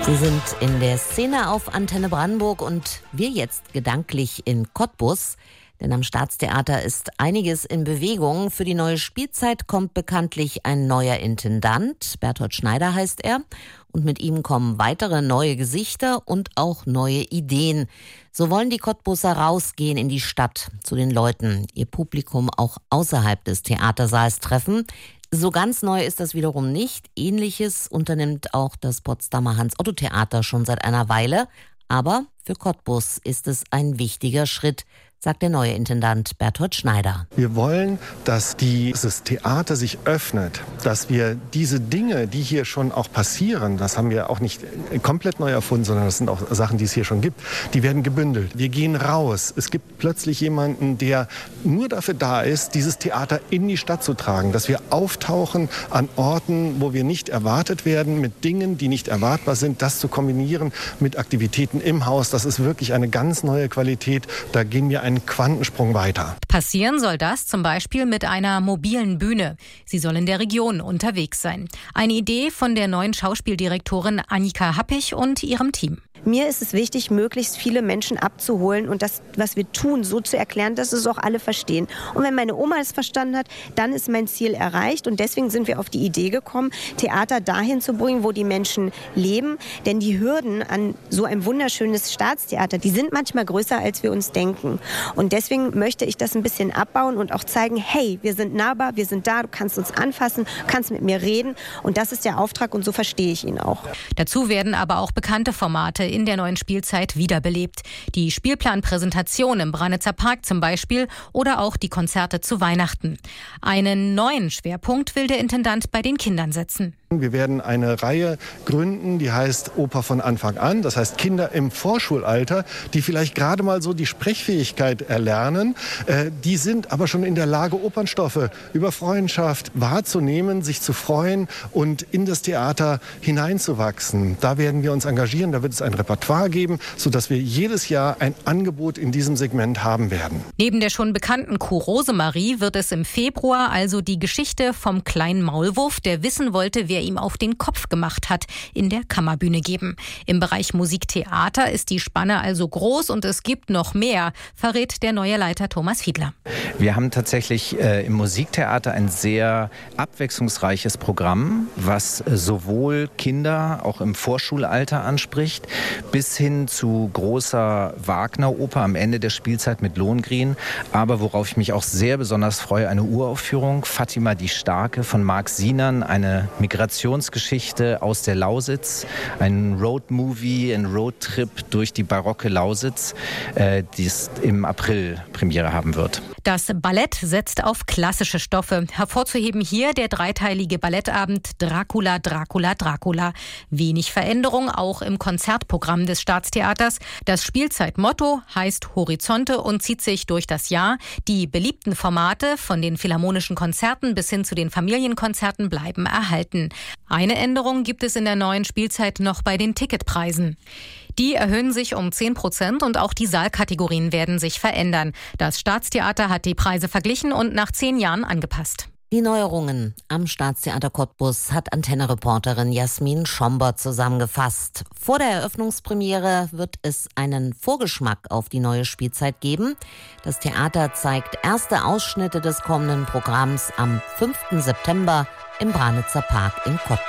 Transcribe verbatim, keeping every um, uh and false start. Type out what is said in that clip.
Sie sind in der Szene auf Antenne Brandenburg und wir jetzt gedanklich in Cottbus. Denn am Staatstheater ist einiges in Bewegung. Für die neue Spielzeit kommt bekanntlich ein neuer Intendant. Berthold Schneider heißt er. Und mit ihm kommen weitere neue Gesichter und auch neue Ideen. So wollen die Cottbuser rausgehen in die Stadt, zu den Leuten, ihr Publikum auch außerhalb des Theatersaals treffen. So ganz neu ist das wiederum nicht. Ähnliches unternimmt auch das Potsdamer Hans-Otto-Theater schon seit einer Weile. Aber für Cottbus ist es ein wichtiger Schritt, sagt der neue Intendant Berthold Schneider. Wir wollen, dass dieses Theater sich öffnet, dass wir diese Dinge, die hier schon auch passieren, das haben wir auch nicht komplett neu erfunden, sondern das sind auch Sachen, die es hier schon gibt, die werden gebündelt. Wir gehen raus. Es gibt plötzlich jemanden, der nur dafür da ist, dieses Theater in die Stadt zu tragen, dass wir auftauchen an Orten, wo wir nicht erwartet werden, mit Dingen, die nicht erwartbar sind, das zu kombinieren mit Aktivitäten im Haus. Das ist wirklich eine ganz neue Qualität. Da gehen wir einen Quantensprung weiter. Passieren soll das zum Beispiel mit einer mobilen Bühne. Sie soll in der Region unterwegs sein. Eine Idee von der neuen Schauspieldirektorin Annika Happig und ihrem Team. Mir ist es wichtig, möglichst viele Menschen abzuholen und das, was wir tun, so zu erklären, dass es auch alle verstehen. Und wenn meine Oma es verstanden hat, dann ist mein Ziel erreicht. Und deswegen sind wir auf die Idee gekommen, Theater dahin zu bringen, wo die Menschen leben. Denn die Hürden an so ein wunderschönes Staatstheater, die sind manchmal größer, als wir uns denken. Und deswegen möchte ich das ein bisschen abbauen und auch zeigen, hey, wir sind nahbar, wir sind da, du kannst uns anfassen, kannst mit mir reden. Und das ist der Auftrag und so verstehe ich ihn auch. Dazu werden aber auch bekannte Formate in der neuen Spielzeit wiederbelebt. Die Spielplanpräsentation im Branitzer Park zum Beispiel oder auch die Konzerte zu Weihnachten. Einen neuen Schwerpunkt will der Intendant bei den Kindern setzen. Wir werden eine Reihe gründen, die heißt Oper von Anfang an. Das heißt Kinder im Vorschulalter, die vielleicht gerade mal so die Sprechfähigkeit erlernen. Äh, die sind aber schon in der Lage, Opernstoffe über Freundschaft wahrzunehmen, sich zu freuen und in das Theater hineinzuwachsen. Da werden wir uns engagieren, da wird es ein Repertoire geben, sodass wir jedes Jahr ein Angebot in diesem Segment haben werden. Neben der schon bekannten Kuh Rosemarie wird es im Februar also die Geschichte vom kleinen Maulwurf, der wissen wollte, wer ihm auf den Kopf gemacht hat, in der Kammerbühne geben. Im Bereich Musiktheater ist die Spanne also groß und es gibt noch mehr, verrät der neue Leiter Thomas Fiedler. Wir haben tatsächlich äh, im Musiktheater ein sehr abwechslungsreiches Programm, was äh, sowohl Kinder auch im Vorschulalter anspricht, bis hin zu großer Wagner-Oper am Ende der Spielzeit mit Lohengrin. Aber worauf ich mich auch sehr besonders freue, eine Uraufführung, Fatima die Starke von Marc Sinan, eine Migrationsgeschichte aus der Lausitz, ein Roadmovie, ein Roadtrip durch die barocke Lausitz, äh, die es im April Premiere haben wird. Das Ballett setzt auf klassische Stoffe. Hervorzuheben hier der dreiteilige Ballettabend Dracula, Dracula, Dracula. Wenig Veränderung auch im Konzertprogramm des Staatstheaters. Das Spielzeitmotto heißt Horizonte und zieht sich durch das Jahr. Die beliebten Formate von den philharmonischen Konzerten bis hin zu den Familienkonzerten bleiben erhalten. Eine Änderung gibt es in der neuen Spielzeit noch bei den Ticketpreisen. Die erhöhen sich um zehn Prozent und auch die Saalkategorien werden sich verändern. Das Staatstheater hat die Preise verglichen und nach zehn Jahren angepasst. Die Neuerungen am Staatstheater Cottbus hat Antenne-Reporterin Jasmin Schomber zusammengefasst. Vor der Eröffnungspremiere wird es einen Vorgeschmack auf die neue Spielzeit geben. Das Theater zeigt erste Ausschnitte des kommenden Programms am fünften September im Branitzer Park in Cottbus.